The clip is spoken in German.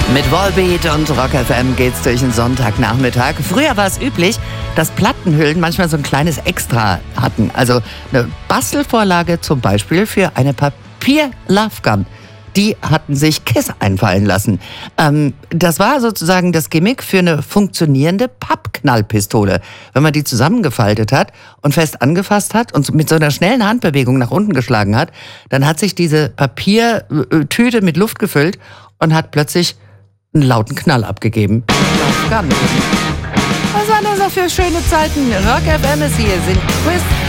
Mit Volbeat und Rock FM geht's durch den Sonntagnachmittag. Früher war es üblich, dass Plattenhüllen manchmal so ein kleines Extra hatten. Also eine Bastelvorlage zum Beispiel für eine Papier-Love-Gun. Die hatten sich Kiss einfallen lassen. Das war sozusagen das Gimmick für eine funktionierende Pappknallpistole. Wenn man die zusammengefaltet hat und fest angefasst hat und mit so einer schnellen Handbewegung nach unten geschlagen hat, dann hat sich diese Papiertüte mit Luft gefüllt und hat plötzlich einen lauten Knall abgegeben. Was waren das noch für schöne Zeiten? Rock FM ist hier, sind Quiz